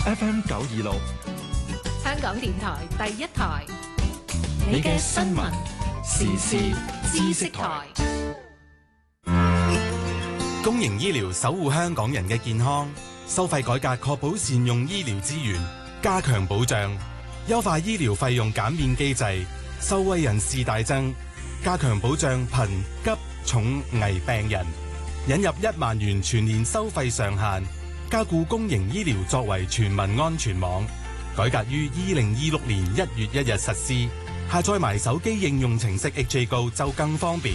FM 926， 香港電台第一台， 你嘅新聞時事知識台。 公營醫療守護香港人嘅健康，收費改革確保善用醫療資源，加強保障，優化醫療費用減免機制，受惠人士大增，加強保障貧急重危病人，引入1萬元全年收費上限，加固公營醫療作為全民安全網，改革於2026年1月1日實施，下載埋手機應用程式 HA Go 就更方便。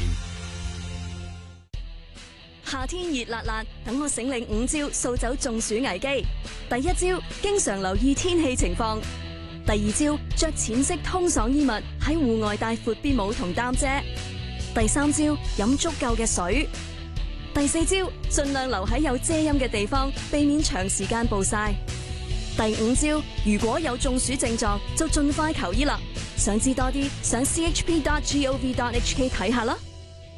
夏天熱辣辣，等我醒領5招掃走中暑危機。第一招，經常留意天氣情況。第二招，着淺色通爽衣物，喺戶外帶闊邊帽同擔遮。第三招，飲足夠嘅水。第四招，盡量留喺有遮陰嘅地方，避免長時間暴曬。第五招，如果有中暑症狀，就盡快求醫啦。想知多啲，上 chp.gov.hk 睇下啦。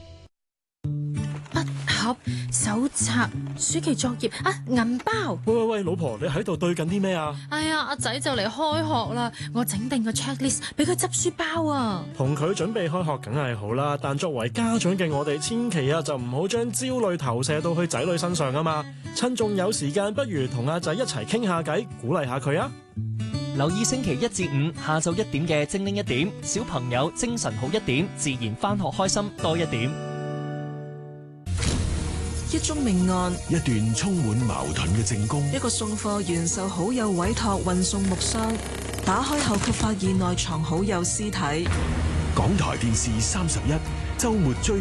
手冊、暑期作業啊，銀包。 喂，老婆，你喺度對緊啲咩啊？ 哎呀，阿仔就嚟開學啦，我整定個 checklist 俾佢執書包啊。 同佢準備開學梗係好啦，但作為家長嘅我哋，千祈就唔好將焦慮投射到去仔女身上啊嘛。趁仲有時間，不如同阿仔一齊傾下偈，鼓勵下佢啊。 留意星期1至5下晝1點嘅精靈1點，小朋友精神好1點，自然返學開心多1點。 一宗命案， 一段充滿矛盾嘅證供， 一個送貨員受好友委託運送木箱，打開後卻發現內藏好友屍體。 港台電視31週末追